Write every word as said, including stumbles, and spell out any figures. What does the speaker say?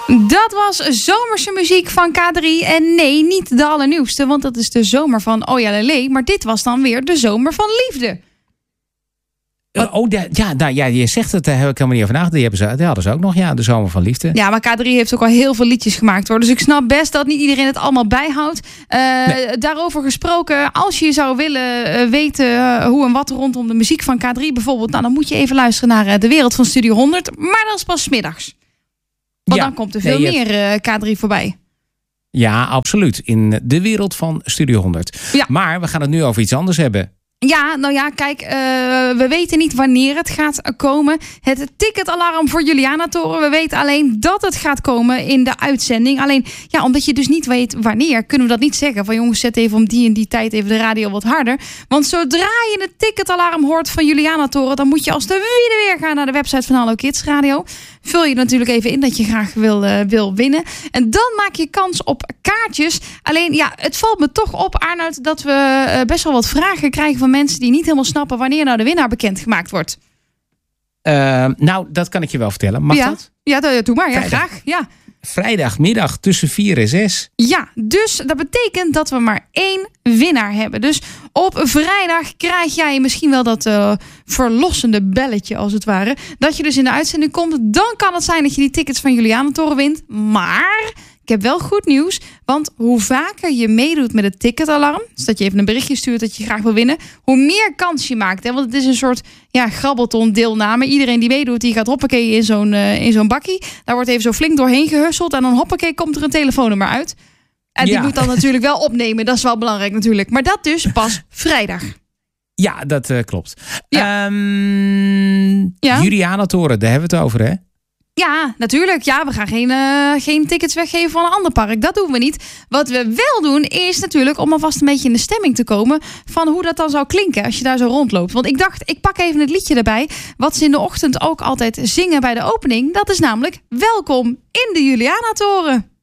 Dat was zomerse muziek van K drie. En nee, niet de allernieuwste, want dat is de zomer van Oh ja Lele. Maar dit was dan weer de zomer van liefde. Uh, oh, de, ja, nou, ja, je zegt het, daar heb ik helemaal niet over nagedacht. Die, hebben ze, die hadden ze ook nog, ja, de zomer van liefde. Ja, maar K drie heeft ook al heel veel liedjes gemaakt, hoor. Dus ik snap best dat niet iedereen het allemaal bijhoudt. Uh, nee. Daarover gesproken, als je zou willen uh, weten uh, hoe en wat rondom de muziek van K drie bijvoorbeeld, nou, dan moet je even luisteren naar uh, De Wereld van Studio honderd. Maar dat is pas 's middags. Want ja, dan komt er veel nee, meer uh, K drie voorbij. Ja, absoluut. In De Wereld van Studio honderd. Ja. Maar we gaan het nu over iets anders hebben. Ja, nou ja, kijk, uh, we weten niet wanneer het gaat komen. Het ticketalarm voor Julianatoren. We weten alleen dat het gaat komen in de uitzending. Alleen, ja, omdat je dus niet weet wanneer, kunnen we dat niet zeggen. Van jongens, zet even om die en die tijd even de radio wat harder. Want zodra je het ticketalarm hoort van Julianatoren, dan moet je als de wiede weer gaan naar de website van Hallo Kids Radio. Vul je natuurlijk even in dat je graag wil, uh, wil winnen. En dan maak je kans op kaartjes. Alleen, ja, het valt me toch op, Arnoud, dat we uh, best wel wat vragen krijgen van mensen die niet helemaal snappen wanneer nou de winnaar bekendgemaakt wordt. Uh, nou, dat kan ik je wel vertellen. Mag ja. dat? Ja, doe maar. Ja, Vrijdag. graag. Ja. Vrijdagmiddag tussen vier en zes. Ja, dus dat betekent dat we maar één winnaar hebben. Dus op vrijdag krijg jij misschien wel dat uh, verlossende belletje, als het ware. Dat je dus in de uitzending komt. Dan kan het zijn dat je die tickets van Julianatoren wint. Maar ik heb wel goed nieuws. Want hoe vaker je meedoet met het ticketalarm, dus dat je even een berichtje stuurt dat je graag wil winnen, hoe meer kans je maakt. Hè? Want het is een soort ja, grabbelton deelname. Iedereen die meedoet, die gaat hoppakee in zo'n, uh, in zo'n bakkie. Daar wordt even zo flink doorheen gehusseld. En dan hoppakee komt er een telefoonnummer uit. En die ja. moet dan natuurlijk wel opnemen. Dat is wel belangrijk natuurlijk. Maar dat dus pas vrijdag. Ja, dat uh, klopt. Ja. Um, ja. Julianatoren, daar hebben we het over, hè? Ja, natuurlijk. Ja, we gaan geen, uh, geen tickets weggeven van een ander park. Dat doen we niet. Wat we wel doen is natuurlijk om alvast een beetje in de stemming te komen van hoe dat dan zou klinken als je daar zo rondloopt. Want ik dacht, ik pak even het liedje erbij wat ze in de ochtend ook altijd zingen bij de opening. Dat is namelijk Welkom in de Julianatoren.